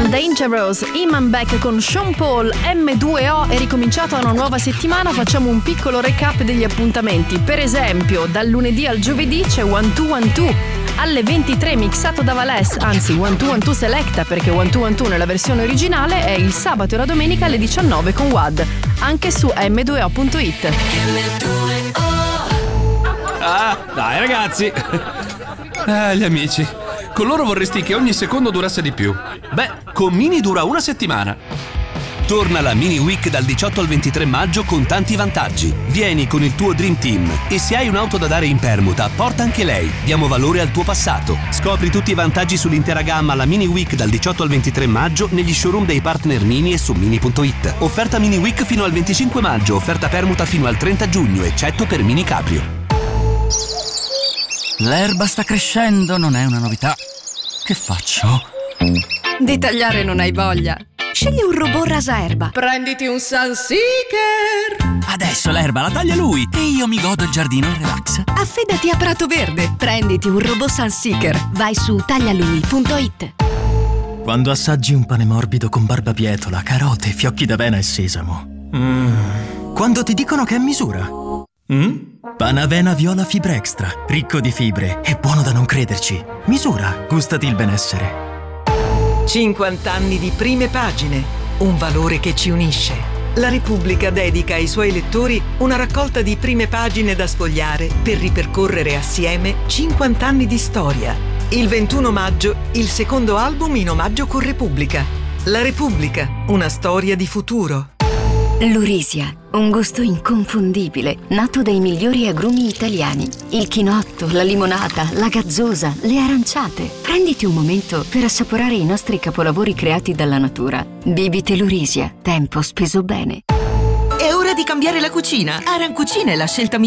and Dangerous, Iman Beck con Sean Paul, M2O. È ricominciata una nuova settimana, facciamo un piccolo recap degli appuntamenti. Per esempio, dal lunedì al giovedì c'è 1212 alle 23 mixato da Valès, anzi 1212 Selecta, perché 1212 nella versione originale è il sabato e la domenica alle 19 con WAD, anche su m2o.it. Ah, dai ragazzi. Gli amici, con loro vorresti che ogni secondo durasse di più. Beh, con Mini dura una settimana. Torna la Mini Week dal 18 al 23 maggio con tanti vantaggi. Vieni con il tuo Dream Team e se hai un'auto da dare in permuta, porta anche lei. Diamo valore al tuo passato. Scopri tutti i vantaggi sull'intera gamma alla Mini Week dal 18 al 23 maggio negli showroom dei partner Mini e su Mini.it. Offerta Mini Week fino al 25 maggio, offerta permuta fino al 30 giugno, eccetto per Mini Cabrio. L'erba sta crescendo, non è una novità. Che faccio? Di tagliare non hai voglia? Scegli un robot rasaerba. Prenditi un Sunseeker. Adesso l'erba la taglia lui e io mi godo il giardino in relax. Affidati a Prato Verde. Prenditi un robot Sunseeker. Vai su taglialui.it. Quando assaggi un pane morbido con barbabietola, carote, fiocchi d'avena e sesamo. Quando ti dicono che è misura. Panavena Viola Fibra Extra, ricco di fibre e buono da non crederci. Misura, gustati il benessere. 50 anni di prime pagine, un valore che ci unisce. La Repubblica dedica ai suoi lettori una raccolta di prime pagine da sfogliare per ripercorrere assieme 50 anni di storia. Il 21 maggio, il secondo album in omaggio con Repubblica. La Repubblica, una storia di futuro. Lurisia, un gusto inconfondibile, nato dai migliori agrumi italiani. Il chinotto, la limonata, la gazzosa, le aranciate. Prenditi un momento per assaporare i nostri capolavori creati dalla natura. Bibite Lurisia, tempo speso bene. È ora di cambiare la cucina. Aran Cucina è la scelta